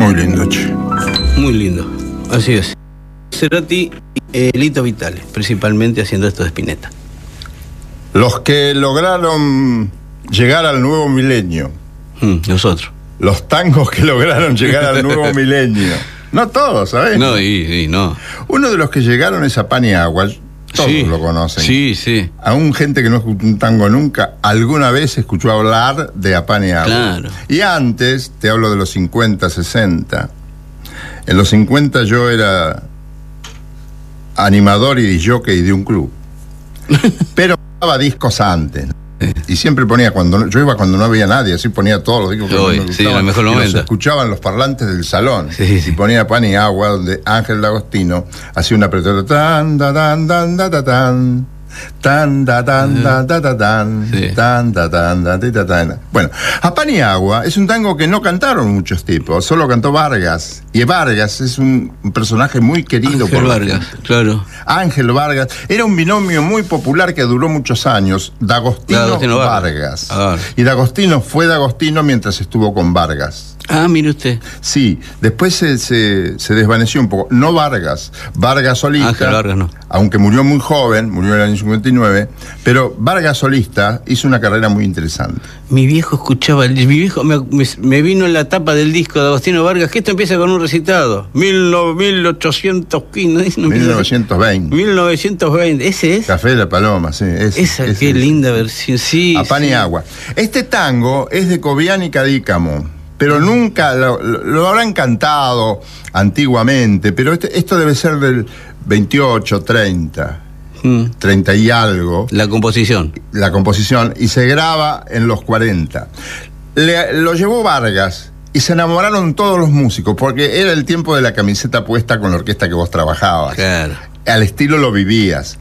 Muy lindo, che. Muy lindo, así es. Cerati y Lito Vitale, principalmente haciendo esto de Spinetta. Los que lograron llegar al nuevo milenio. Nosotros. Los tangos que lograron llegar al nuevo milenio. No todos, ¿sabes? No, y no. Uno de los que llegaron es a Pan y Agua. Todos Sí, lo conocen. Sí, sí. Aún gente que no escuchó un tango nunca, alguna vez escuchó hablar de A Pan y Agua. Claro. Y antes, te hablo de los 50, 60. En los 50 yo era animador y jockey de un club. Pero daba discos antes. Y siempre ponía, yo iba cuando no había nadie, así ponía todos los discos que me gustaban, sí, en el mejor y momento. los escuchaban los parlantes del salón. Sí, sí. Y ponía Pan y Agua, donde Ángel D'Agostino hacía una apertura tan da tan dan da ta tan tan da tan da ta ta tan Sí. tan da tan da ta tan. Bueno, A Pan y Agua es un tango que no cantaron muchos tipos, solo cantó Vargas. Y Vargas es un personaje muy querido Ángel por la Vargas, gente. claro. Ángel Vargas era un binomio muy popular que duró muchos años, D'Agostino Vargas. Y D'Agostino fue D'Agostino mientras estuvo con Vargas. Ah, mire usted. Sí, después se desvaneció un poco. No Vargas, Vargas solista. Ángel Vargas no. Aunque murió muy joven, murió en el año 59, pero Vargas solista hizo una carrera muy interesante. Mi viejo escuchaba, mi viejo me vino en la tapa del disco de Agostino Vargas, que esto empieza con un recitado. 1815, 1920. 1920, ¿ese es? Café de la Paloma, sí. Esa, qué linda versión, sí. A Pan y Agua. Este tango es de Cobian y Cadícamo, pero nunca lo habrán cantado antiguamente, pero esto debe ser del 28, 30. 30 y algo. La composición, Y se graba en los 40. Lo llevó Vargas y se enamoraron todos los músicos, porque era el tiempo de la camiseta puesta con la orquesta que vos trabajabas. claro. Al estilo lo vivías.